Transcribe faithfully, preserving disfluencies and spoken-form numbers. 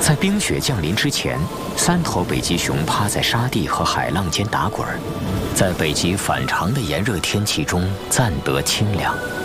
在冰雪降临之前，三头北极熊趴在沙地和海浪间打滚，在北极反常的炎热天气中暂得清凉。